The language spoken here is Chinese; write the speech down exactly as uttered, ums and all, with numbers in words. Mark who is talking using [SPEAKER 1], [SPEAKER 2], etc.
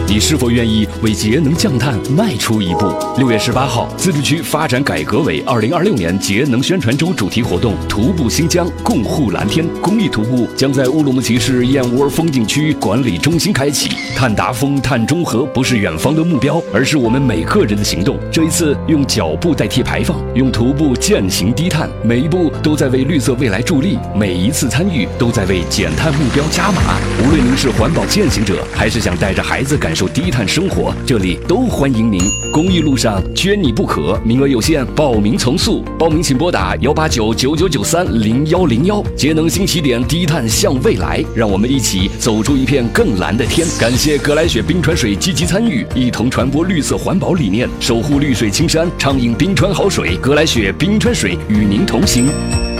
[SPEAKER 1] 你是否愿意为节能降碳迈出一步？六月十八号，自治区发展改革委二零二六年节能宣传周主题活动“徒步新疆，共护蓝天”公益徒步将在乌鲁木齐市燕窝风景区管理中心开启。碳达峰、碳中和不是远方的目标，而是我们每个人的行动。这一次，用脚步代替排放，用徒步践行低碳，每一步都在为绿色未来助力，每一次参与都在为减碳目标加码。无论您是环保践行者，还是想带着孩子感受低碳生活，这里都欢迎您。公益路上缺你不可，名额有限，报名从速。报名请拨打幺八九九九九三零幺零幺。节能新起点，低碳向未来，让我们一起走出一片更蓝的天。感谢格莱雪冰川水积极参与，一同传播绿色环保理念，守护绿水青山，畅饮冰川好水。格莱雪冰川水与您同行。